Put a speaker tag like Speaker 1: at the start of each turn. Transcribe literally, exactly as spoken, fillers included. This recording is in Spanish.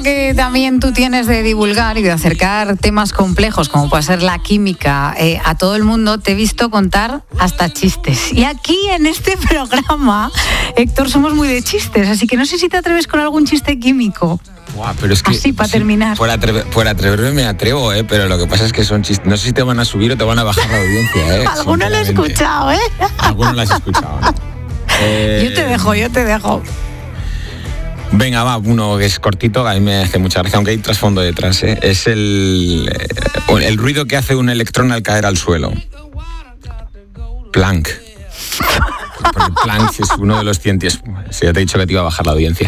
Speaker 1: que también tú tienes de divulgar y de acercar temas complejos, como puede ser la química, eh, a todo el mundo, te he visto contar hasta chistes. Y aquí, en este programa, Héctor, somos muy de chistes, así que no sé si te atreves con algún chiste químico.
Speaker 2: Buah, pero es que,
Speaker 1: así, para sí, terminar.
Speaker 2: Por, atreve, por atreverme me atrevo, ¿eh? Pero lo que pasa es que son chistes. No sé si te van a subir o te van a bajar la audiencia, ¿eh?
Speaker 1: Alguno lo he escuchado, ¿eh?
Speaker 2: Alguno lo has escuchado, ¿no? Eh...
Speaker 1: Yo te dejo, yo te dejo.
Speaker 2: Venga, va, uno que es cortito, a mí me hace mucha gracia, aunque hay trasfondo detrás, ¿eh? Es el, el ruido que hace un electrón al caer al suelo. Planck. Porque Planck es uno de los científicos. Si ya te he dicho que te iba a bajar la audiencia.